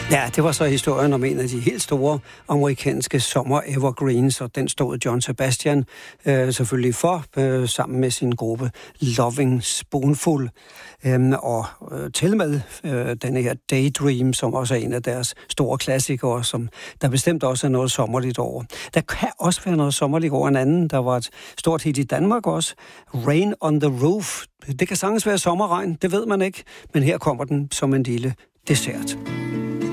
Ja, det var så historien om en af de helt store amerikanske sommer-evergreens, og den stod John Sebastian selvfølgelig for, sammen med sin gruppe Loving Spoonful. Og til med denne her Daydream, som også er en af deres store klassikere, som der bestemt også er noget sommerligt over. Der kan også være noget sommerligt over en anden, der var et stort hit i Danmark også. Rain on the Roof. Det kan sagtens være sommerregn, det ved man ikke, men her kommer den som en lille dessert.